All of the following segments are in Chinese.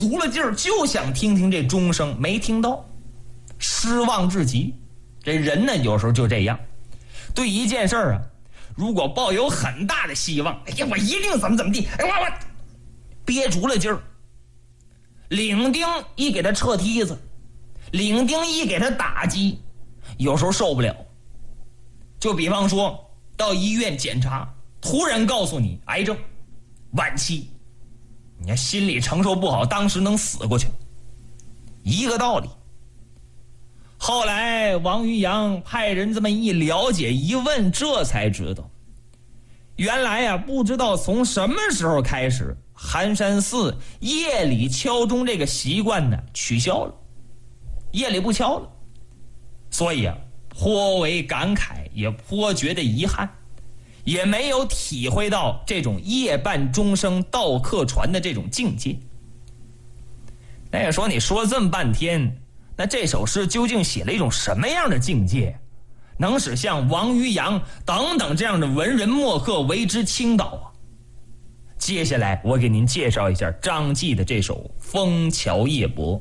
足了劲儿就想听听这钟声，没听到，失望至极。这人呢，有时候就这样，对一件事儿啊，如果抱有很大的希望，哎呀，我一定怎么地，哎，我憋足了劲儿，领丁一给他撤梯子，领丁一给他打击，有时候受不了。就比方说到医院检查，突然告诉你癌症晚期，你看心里承受不好，当时能死过去，一个道理。后来王于洋派人这么一了解一问，这才知道原来啊，不知道从什么时候开始，寒山寺夜里敲钟这个习惯呢取消了，夜里不敲了。所以啊，颇为感慨，也颇觉得遗憾，也没有体会到这种夜半钟声到客船的这种境界。那个说你说这么半天，那这首诗究竟写了一种什么样的境界，能使像王于洋等等这样的文人墨客为之倾倒啊？接下来我给您介绍一下张继的这首《枫桥夜泊》。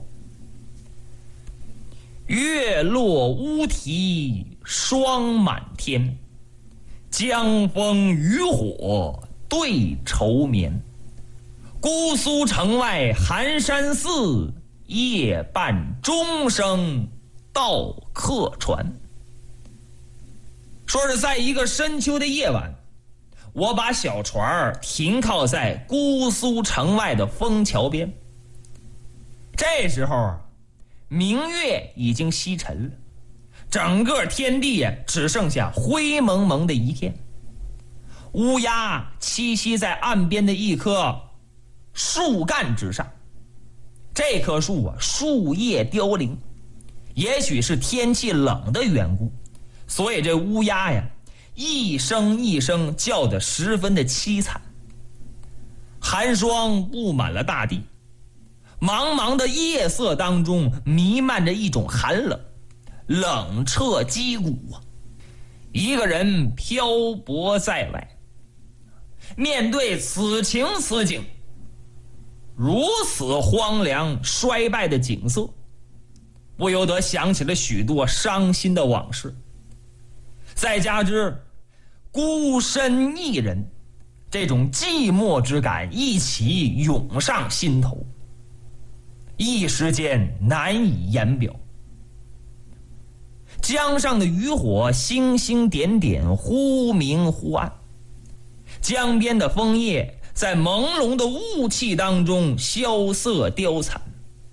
月落乌啼霜满天，江枫渔火对愁眠。姑苏城外寒山寺，夜半钟声到客船。说是在一个深秋的夜晚，我把小船停靠在姑苏城外的枫桥边。这时候啊，明月已经西沉了，整个天地只剩下灰蒙蒙的一片。乌鸦栖息在岸边的一棵树干之上，这棵树啊，树叶凋零，也许是天气冷的缘故，所以这乌鸦呀，一声一声叫得十分的凄惨。寒霜布满了大地，茫茫的夜色当中弥漫着一种寒冷，冷彻肌骨啊！一个人漂泊在外，面对此情此景，如此荒凉衰败的景色，不由得想起了许多伤心的往事。再加之孤身一人，这种寂寞之感一起涌上心头，一时间难以言表。江上的渔火星星点点，忽明忽暗，江边的枫叶在朦胧的雾气当中萧瑟凋残，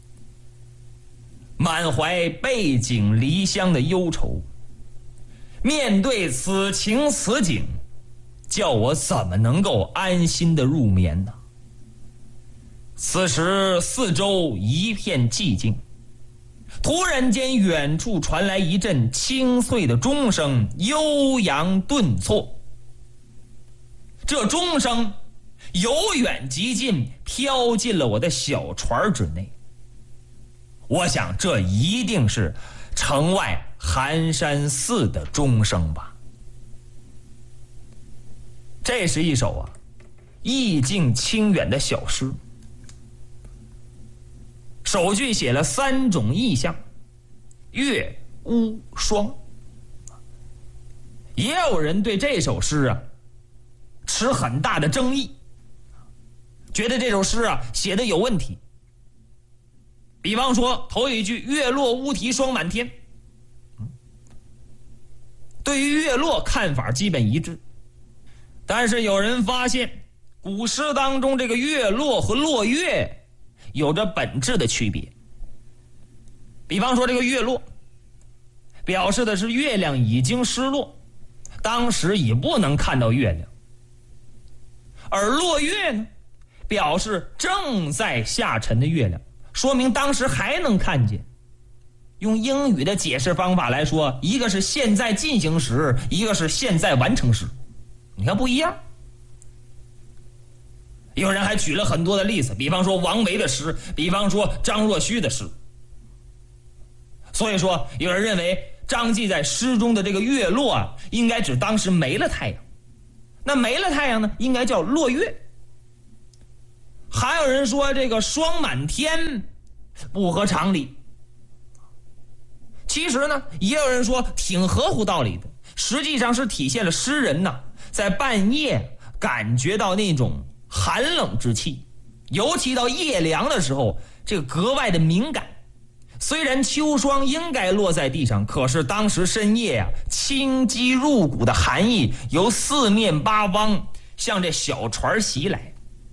满怀背井离乡的忧愁。面对此情此景，叫我怎么能够安心的入眠呢？此时四周一片寂静，突然间远处传来一阵清脆的钟声，悠扬顿挫。这钟声由远及近，飘进了我的小船之内。我想这一定是城外寒山寺的钟声吧。这是一首意境清远的小诗，首句写了3种意象：月、乌、霜。也有人对这首诗持很大的争议，觉得这首诗写的有问题。比方说头一句月落乌啼霜满天，对于月落看法基本一致，但是有人发现古诗当中这个月落和落月有着本质的区别。比方说这个月落表示的是月亮已经失落，当时已不能看到月亮，而落月呢，表示正在下沉的月亮，说明当时还能看见。用英语的解释方法来说，一个是现在进行时，一个是现在完成时，你看不一样。有人还举了很多的例子，比方说王维的诗，比方说张若虚的诗。所以说有人认为张继在诗中的这个月落应该指当时没了太阳，那没了太阳呢，应该叫落月。 还有人说这个霜满天不合常理。其实呢，也有人说挺合乎道理的，实际上是体现了诗人呢在半夜感觉到那种寒冷之气，尤其到夜凉的时候，这个格外的敏感。虽然秋霜应该落在地上，可是当时深夜啊，侵击入骨的寒意由四面八方向这小船袭来。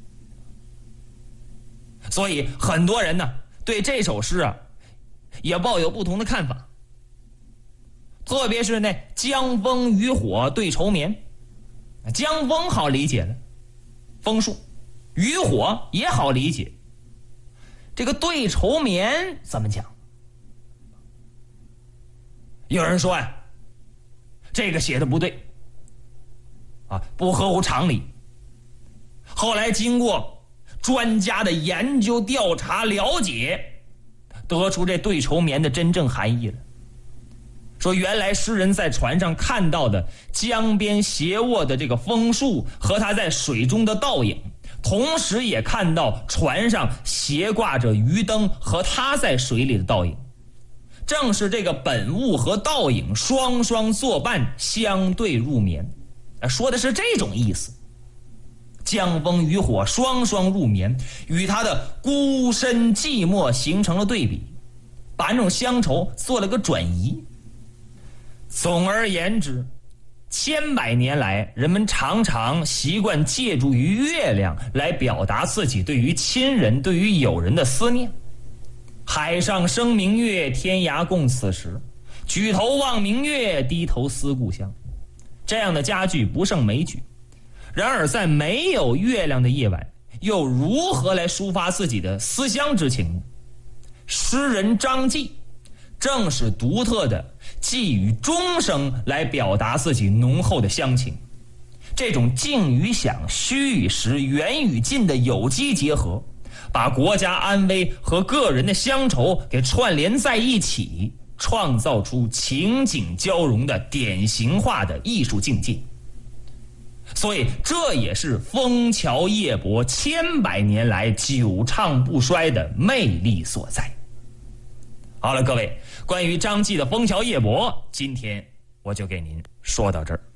所以很多人呢对这首诗啊也抱有不同的看法。特别是那江枫渔火对愁眠，江枫好理解了，枫树；渔火也好理解，这个对愁眠怎么讲？有人说呀，这个写的不对啊，不合乎常理。后来经过专家的研究调查了解，得出这对愁眠的真正含义了。说原来诗人在船上看到的江边斜卧的这个枫树和他在水中的倒影，同时也看到船上斜挂着鱼灯和他在水里的倒影，正是这个本物和倒影双双作伴，相对入眠，说的是这种意思。江枫渔火双双入眠，与他的孤身寂寞形成了对比，把那种乡愁做了个转移。总而言之，千百年来，人们常常习惯借助于月亮来表达自己对于亲人、对于友人的思念。海上生明月，天涯共此时。举头望明月，低头思故乡。这样的佳句不胜枚举。然而在没有月亮的夜晚，又如何来抒发自己的思乡之情呢？诗人张继正是独特的寄语钟声来表达自己浓厚的乡情。这种静与响、虚与实、远与近的有机结合，把国家安危和个人的乡愁给串联在一起，创造出情景交融的典型化的艺术境界。所以这也是枫桥夜泊千百年来久唱不衰的魅力所在。好了，各位，关于张继的枫桥夜泊，今天我就给您说到这儿。